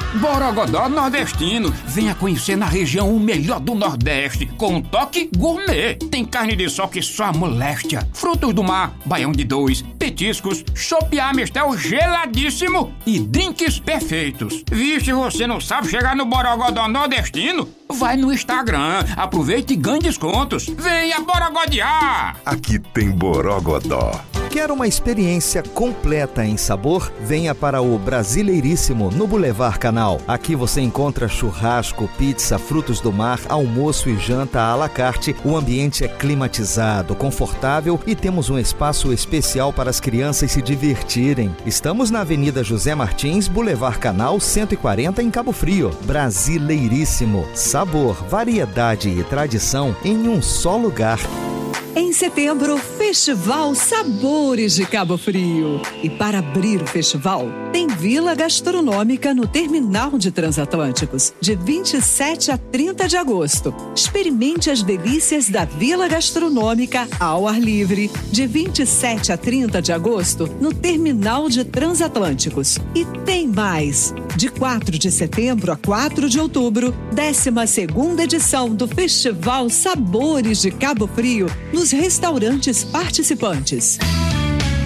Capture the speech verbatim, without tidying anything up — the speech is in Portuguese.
Borogodó nordestino. Venha conhecer na região o melhor do Nordeste, com um toque gourmet. Tem carne de sol que só a moléstia, frutos do mar, baião de dois, petiscos, chopp Amistel geladíssimo e drinks perfeitos. Vixe, você não sabe chegar no Borogodó nordestino? Vai no Instagram, aproveite e ganhe descontos. Venha borogodear! Aqui tem Borogodó. Quer uma experiência completa em sabor? Venha para o Brasileiríssimo, no Boulevard Canal. Aqui você encontra churrasco, pizza, frutos do mar, almoço e janta à la carte. O ambiente é climatizado, confortável e temos um espaço especial para as crianças se divertirem. Estamos na Avenida José Martins, Boulevard Canal cento e quarenta, em Cabo Frio. Brasileiríssimo. Sabor, variedade e tradição em um só lugar. Em setembro, Festival Sabores de Cabo Frio. E para abrir o festival, tem Vila Gastronômica no Terminal de Transatlânticos, de vinte e sete a trinta de agosto. Experimente as delícias da Vila Gastronômica ao ar livre, de vinte e sete a trinta de agosto, no Terminal de Transatlânticos. E tem mais! De quatro de setembro a quatro de outubro, décima segunda edição do Festival Sabores de Cabo Frio, nos restaurantes participantes.